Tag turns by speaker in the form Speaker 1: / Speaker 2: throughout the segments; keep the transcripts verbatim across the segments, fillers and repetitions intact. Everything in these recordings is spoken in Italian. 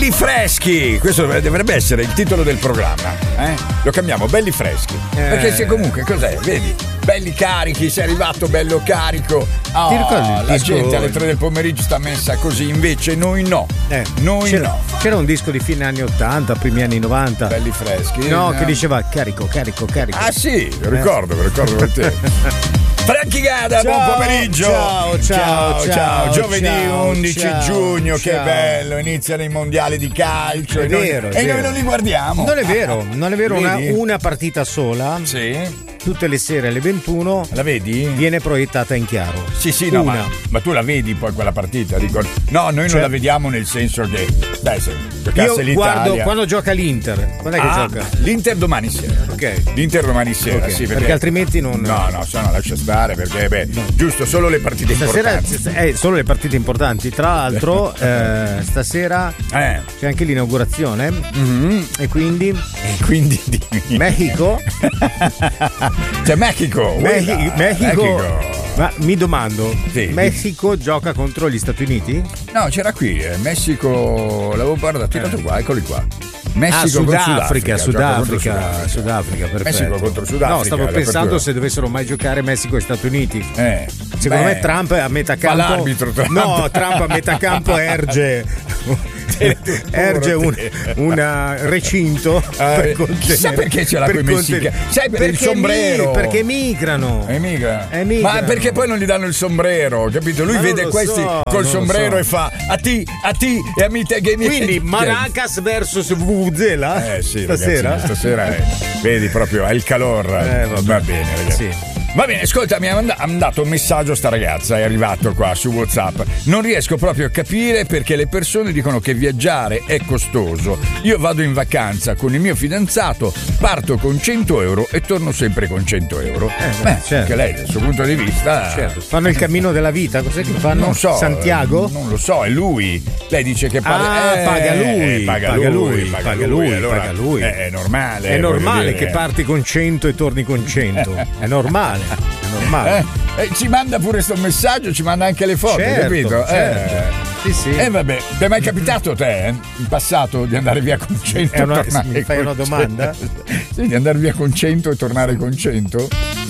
Speaker 1: Belli freschi, questo dovrebbe essere il titolo del programma, eh? Lo cambiamo, belli freschi. Eh. Perché se comunque cos'è? Vedi? Belli carichi, sei arrivato bello carico. Oh,
Speaker 2: Ti ricordi il
Speaker 1: la
Speaker 2: disco...
Speaker 1: gente alle tre del pomeriggio sta messa così, invece noi no.
Speaker 2: Eh,
Speaker 1: noi
Speaker 2: c'era,
Speaker 1: no.
Speaker 2: C'era un disco di fine anni ottanta, primi anni novanta.
Speaker 1: Belli freschi.
Speaker 2: No,
Speaker 1: eh.
Speaker 2: che diceva carico, carico, carico.
Speaker 1: Ah sì, lo ricordo, lo ricordo con te. Franchi Gada,
Speaker 2: ciao,
Speaker 1: buon pomeriggio.
Speaker 2: Ciao, ciao, ciao. ciao
Speaker 1: Giovedì
Speaker 2: ciao,
Speaker 1: undici
Speaker 2: ciao,
Speaker 1: giugno,
Speaker 2: ciao.
Speaker 1: Che bello, iniziano i mondiali di calcio.
Speaker 2: È
Speaker 1: e noi,
Speaker 2: vero, è
Speaker 1: e
Speaker 2: vero.
Speaker 1: noi non li guardiamo.
Speaker 2: Non è vero, non è vero, una,
Speaker 1: Vedi?
Speaker 2: una partita sola.
Speaker 1: Sì.
Speaker 2: Tutte le sere alle ventuno.
Speaker 1: La vedi?
Speaker 2: Viene proiettata in chiaro.
Speaker 1: Sì, sì, no,
Speaker 2: una.
Speaker 1: ma, ma tu la vedi poi quella partita? Ricordi? No, noi
Speaker 2: Cioè,
Speaker 1: non la vediamo nel senso che, dai, se giocasse
Speaker 2: io
Speaker 1: l'Italia.
Speaker 2: guardo quando gioca l'Inter. Quando è che
Speaker 1: Ah,
Speaker 2: gioca?
Speaker 1: L'Inter domani sera.
Speaker 2: Ok.
Speaker 1: L'Inter domani sera,
Speaker 2: Okay,
Speaker 1: sì.
Speaker 2: perché,
Speaker 1: Perché,
Speaker 2: altrimenti non.
Speaker 1: No, no, se no lascia stare, perché beh, no. Giusto, solo le partite
Speaker 2: Stasera
Speaker 1: importanti.
Speaker 2: eh, solo le partite importanti. Tra l'altro, eh, stasera
Speaker 1: eh.
Speaker 2: c'è anche l'inaugurazione.
Speaker 1: Mm-hmm.
Speaker 2: E quindi.
Speaker 1: E quindi dimmi.
Speaker 2: Mexico.
Speaker 1: C'è Mexico.
Speaker 2: Mexico.
Speaker 1: Uela,
Speaker 2: Mexico.
Speaker 1: Mexico.
Speaker 2: Ma mi domando,
Speaker 1: Sì.
Speaker 2: Messico gioca contro gli Stati Uniti?
Speaker 1: No, c'era qui, eh, Messico, l'avevo guardato, tirato
Speaker 2: Eh.
Speaker 1: qua, eccoli qua. Messico
Speaker 2: Ah,
Speaker 1: con
Speaker 2: Sudafrica,
Speaker 1: Sudafrica, gioca contro
Speaker 2: Sudafrica, Sudafrica, perfetto.
Speaker 1: Messico contro Sudafrica.
Speaker 2: No, stavo
Speaker 1: la
Speaker 2: pensando
Speaker 1: apertura.
Speaker 2: se dovessero mai giocare Messico e Stati Uniti.
Speaker 1: Eh,
Speaker 2: Secondo
Speaker 1: beh,
Speaker 2: me Trump a metà
Speaker 1: fa
Speaker 2: campo.
Speaker 1: l'arbitro, Trump.
Speaker 2: No, Trump a metà campo erge. erge un una recinto per
Speaker 1: Eh, chissà perché ce l'ha
Speaker 2: per
Speaker 1: coi messicani.
Speaker 2: contenere-
Speaker 1: Sai, per il
Speaker 2: perché
Speaker 1: sombrero.
Speaker 2: mi- perché migrano.
Speaker 1: Emigra.
Speaker 2: Emigrano.
Speaker 1: Ma perché poi non gli danno il sombrero, capito? Lui
Speaker 2: Ma non
Speaker 1: vede
Speaker 2: lo
Speaker 1: questi
Speaker 2: so,
Speaker 1: col
Speaker 2: non lo
Speaker 1: sombrero
Speaker 2: so.
Speaker 1: e fa a ti, a ti e a mi te che mi
Speaker 2: Quindi Maracas versus Vuvuzela
Speaker 1: Eh sì,
Speaker 2: stasera.
Speaker 1: ragazzi, stasera è, vedi proprio è il calor.
Speaker 2: Eh, vabbè.
Speaker 1: Va bene, ragazzi.
Speaker 2: Sì.
Speaker 1: Va bene, ascolta, mi ha manda- ha mandato un messaggio sta ragazza, è arrivato qua su WhatsApp. Non riesco proprio a capire perché le persone dicono che viaggiare è costoso. Io vado in vacanza con il mio fidanzato, parto con cento euro e torno sempre con cento euro.
Speaker 2: Eh,
Speaker 1: Beh,
Speaker 2: certo.
Speaker 1: anche lei dal suo punto di vista.
Speaker 2: Certo. Fanno il cammino della vita, cos'è che fanno?
Speaker 1: Non so,
Speaker 2: Santiago?
Speaker 1: Non lo so, è lui. Lei dice che paga,
Speaker 2: Ah,
Speaker 1: eh,
Speaker 2: paga lui,
Speaker 1: eh, paga,
Speaker 2: paga
Speaker 1: lui,
Speaker 2: lui,
Speaker 1: paga
Speaker 2: paga
Speaker 1: lui,
Speaker 2: lui,
Speaker 1: allora,
Speaker 2: paga lui.
Speaker 1: eh, È normale.
Speaker 2: È normale
Speaker 1: voglio dire.
Speaker 2: che parti con cento e torni con cento. È normale, è normale.
Speaker 1: Eh, eh, ci manda pure sto messaggio, ci manda anche le foto,
Speaker 2: Certo,
Speaker 1: capito?
Speaker 2: certo.
Speaker 1: Eh.
Speaker 2: Sì, sì.
Speaker 1: E eh, vabbè, ti è mai capitato a te, eh, in passato, di andare via con cento
Speaker 2: È una-
Speaker 1: e tornare
Speaker 2: mi fai
Speaker 1: con
Speaker 2: una domanda?
Speaker 1: cento? Sì, di andare via con cento e tornare con cento?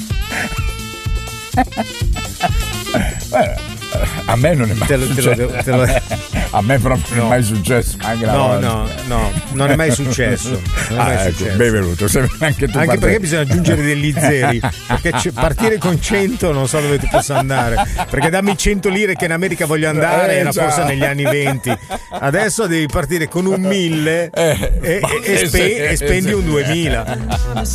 Speaker 1: Eh, a me non è mai
Speaker 2: Te lo- te lo-
Speaker 1: successo.
Speaker 2: te lo-
Speaker 1: A me proprio non è mai successo. Anche la
Speaker 2: No,
Speaker 1: volta.
Speaker 2: no, no, non è mai successo. Non è mai
Speaker 1: Ah, ecco,
Speaker 2: successo.
Speaker 1: benvenuto. Sei anche tu
Speaker 2: Anche
Speaker 1: parte-
Speaker 2: perché bisogna aggiungere degli zeri. Perché c- partire con cento non so dove tu possa andare. Perché dammi cento lire che in America voglio andare,
Speaker 1: Eh,
Speaker 2: era
Speaker 1: già.
Speaker 2: forse negli anni venti. Adesso devi partire con un mille
Speaker 1: Eh,
Speaker 2: e,
Speaker 1: ma-
Speaker 2: e- e spe-
Speaker 1: eh,
Speaker 2: e spendi
Speaker 1: sì.
Speaker 2: un duemila.